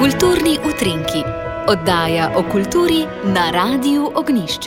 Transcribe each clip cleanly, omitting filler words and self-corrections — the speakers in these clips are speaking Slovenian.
Kulturni utrinki. Oddaja o kulturi na Radiu Ognjišče.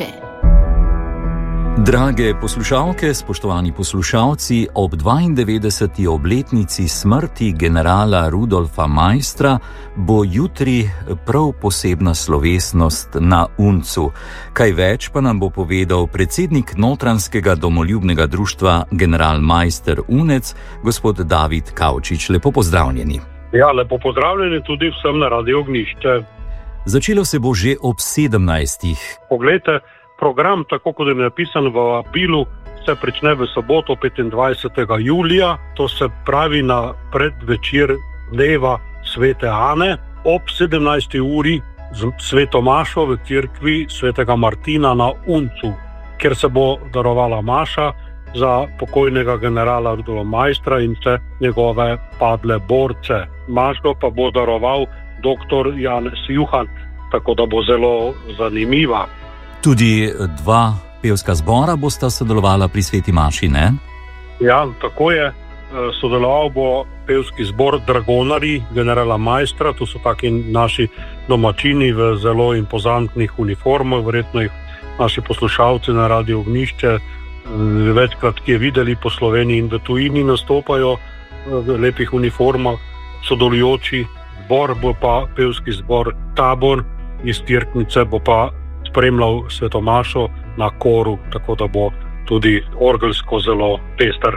Drage poslušalke, spoštovani poslušalci, ob 92. obletnici smrti generala Rudolfa Maistra bo jutri prav posebna slovesnost na Uncu. Kaj več pa nam bo povedal predsednik Notranjskega domoljubnega društva General Maister Unec, gospod David Kavčič. Lepo pozdravljeni. Ja, lepo pozdravljeni tudi vsem na Radiu Ognjišče. Začelo se bo že ob 17. Poglejte, program, tako kot je napisan v apilu, se prične v soboto 25. julija, to se pravi na predvečer dneva Svete Ane, ob 17. uri z sveto mašo v cerkvi svetega Martina na Uncu, kjer se bo darovala maša za pokojnega generala Rudolfa Maistra in vse njegove padle borce. Mašo pa bo daroval dr. Janez Juhant, tako da bo zelo zanimiva. Tudi dva pevska zbora bosta sodelovala pri sveti maši, ne? Ja, tako je. Sodeloval bo pevski zbor Dragonari generala Maistra, to so taki naši domačini v zelo impozantnih uniformah, verjetno jih naši poslušalci na Radiu Ognjišče večkrat kje videli po Sloveniji in v tujini nastopajo v lepih uniformah. Sodelujoči zbor bo pa pevski zbor Tabor iz Tirknice, bo pa spremljal sveto mašo na koru, tako da bo tudi orgelsko zelo pester.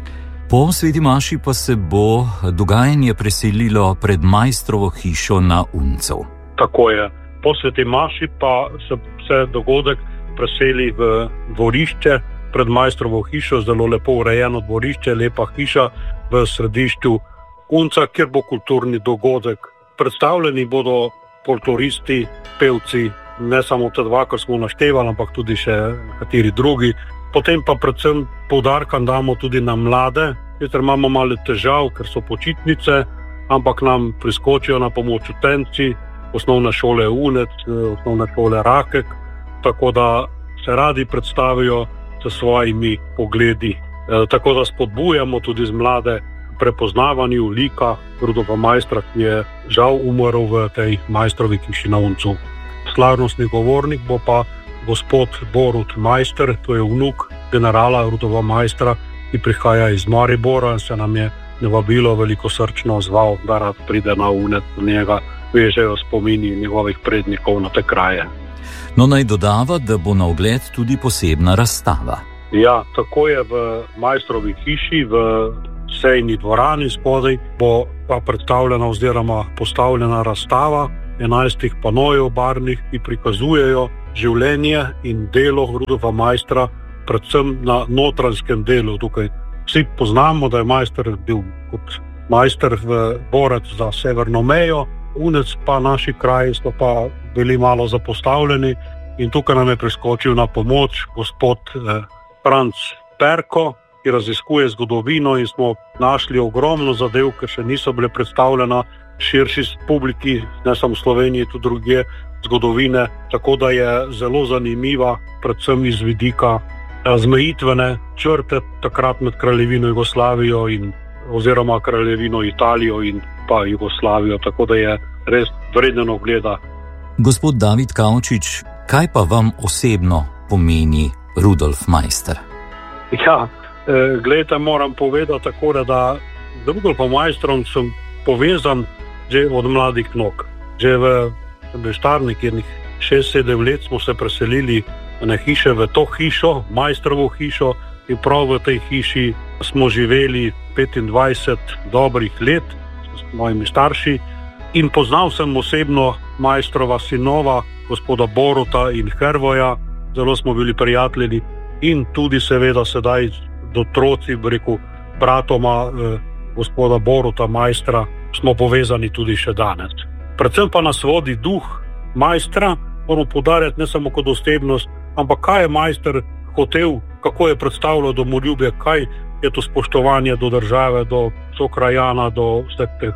Po sveti maši pa se bo dogajanje preselilo pred Maistrovo hišo na Uncu. Tako je. Po sveti maši pa se dogodek preseli v dvorišče pred Maistrovo hišo, zelo lepo urejeno dvorišče, lepa hiša v središču Unca, kjer bo kulturni dogodek. Predstavljeni bodo folkloristi, pevci, ne samo te dva, kar smo naštevali, ampak tudi še kateri drugi. Potem pa predvsem poudarka damo tudi na mlade, ker imamo malo težav, ker so počitnice, ampak nam priskočijo na pomoč učenci osnovne šole Unec, osnovne šole Rakek, tako da se radi predstavijo s svojimi pogledi. Tako da spodbujamo tudi z mlade prepoznavanju lika Rudolfa Maistra, ki je žal umrl v tej Maistrovi hiši na Uncu. Slavnostni govornik bo pa gospod Borut Maister, to je vnuk generala Rudolfa Maistra, ki prihaja iz Maribora in se nam je vabilo velikosrčno zval, da rad pride na Unec, do njega vežejo spomini njegovih prednikov na te kraje. No, naj dodava, da bo na ogled tudi posebna razstava. Ja, tako je v Maistrovi hiši, v sejni dvorani spodaj bo pa predstavljena oziroma postavljena razstava 11 panojev barvnih, ki prikazujejo življenje in delo Rudolfa Maistra, predvsem na notranjskem delu. Tukaj vsi poznamo, da je Maister bil kot majster v borec za severno mejo, Unec pa naši kraji so pa bili malo zapostavljeni in tukaj nam je priskočil na pomoč gospod Franc Perko, ki raziskuje zgodovino in smo našli ogromno zadev, ki še niso bile predstavljene širši publiki, ne samo v Sloveniji, tudi drugje zgodovine, tako da je zelo zanimiva, predvsem iz vidika zmejitvene črte takrat med kraljevino Jugoslavijo oziroma kraljevino Italijo in pa Jugoslavijo, tako da je res vreden ogleda. Gospod David Kavčič, kaj pa vam osebno pomeni Rudolf Maister? Ja, gledajte, moram povedati tako, da z Rudolfom Maistrom sem povezan že od mladih nog. Že v Štarni, kjer 6-7 let smo se preselili na hiše v to hišo, Maistrovo hišo, in prav v tej hiši smo živeli 25 dobrih let s mojimi starši in poznal sem osebno Maistrova sinova, gospoda Boruta in Hervoja, zelo smo bili prijatelji in tudi seveda sedaj do otroci, bratoma gospoda Boruta Maistra smo povezani tudi še danes. Predvsem pa nas vodi duh Maistra, moramo poudarjati ne samo kot osebnost, ampak kaj je Maister hotel, kako je predstavljal domoljubje, kaj je to spoštovanje do države, do sokrajana, do vseh teh,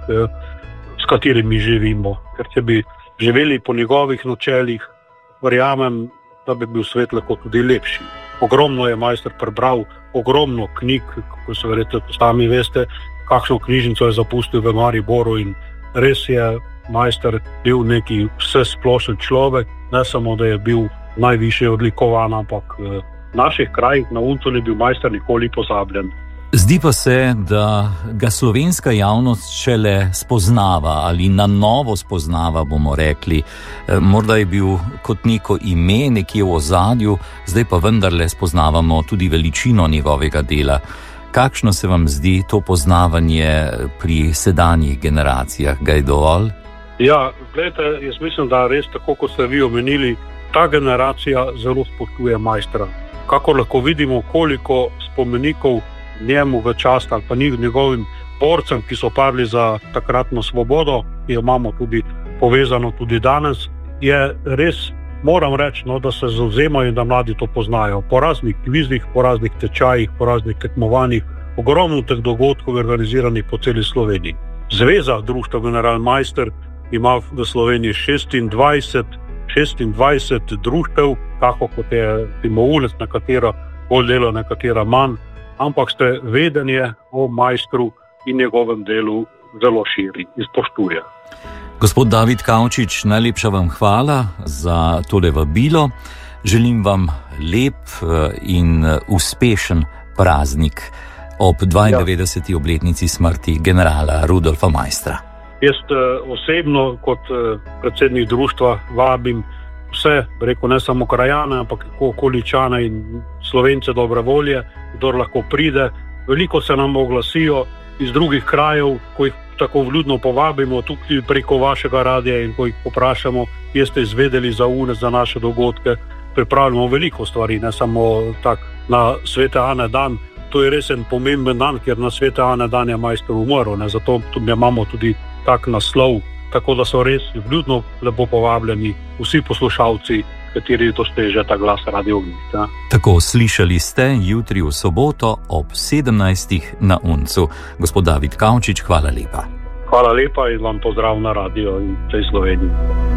s katerimi živimo. Ker če bi živeli po njegovih načelih, verjamem, da bi bil svet lahko tudi lepši. Ogromno je Maister prebral, ogromno knjig, kako se verjetno sami veste, kakšno knjižnico je zapustil v Mariboru in res je majster bil neki vsesplošen človek, ne samo, da je bil najvišje odlikovan, ampak v naših krajih na Uncu ni bil majster nikoli pozabljen. Zdi pa se, da ga slovenska javnost šele spoznava ali na novo spoznava, bomo rekli. Morda je bil kot neko ime nekje v ozadju, zdaj pa vendarle spoznavamo tudi veličino njegovega dela. Kakšno se vam zdi to poznavanje pri sedanjih generacijah? Ga je dovolj? Ja, gledajte, jaz mislim, da res tako, kot ste vi omenili, ta generacija zelo spoštuje majstra. Kakor lahko vidimo, koliko spomenikov njemu v čast ali pa njegovim borcem, ki so padli za takratno svobodo, ki jo imamo tudi povezano tudi danes, je res, moram reči, da se zavzemajo in da mladi to poznajo. Po raznih kvizih, po raznih tečajih, po raznih tekmovanjih, ogromno teh dogodkov je organiziranih po celi Sloveniji. Zveza društva General Meister ima v Sloveniji 26 društev, tako kot je Timoulec, nekatera bolj dela, nekatera manj, ampak ste vedenje o majstru in njegovem delu zelo širi in spoštuje. Gospod David Kavčič, najlepša vam hvala za tole vabilo. Želim vam lep in uspešen praznik ob 92. obletnici smrti generala Rudolfa Maistra. Jaz osebno kot predsednik društva vabim vse, ne samo krajane, ampak okoličane in Slovence dobre volje, kdor lahko pride. Veliko se nam oglasijo iz drugih krajev, ko jih tako vljudno povabimo, tudi preko vašega radija, in ko jih poprašamo, kje ste izvedeli za UNES, za naše dogodke. Pripravljamo veliko stvari, ne samo tak na Svete Ane dan. To je res en pomemben dan, ker na Svete Ane dan je majster umrl, zato imamo tudi tak naslov. Tako da so res vljudno lepo povabljeni vsi poslušalci, kateri doseže ta glas Radio Ognjišče. Tako, slišali ste jutri v soboto ob 17. na Uncu. Gospod David Kavčič, hvala lepa. Hvala lepa in vam pozdrav na radio in v tej Sloveniji.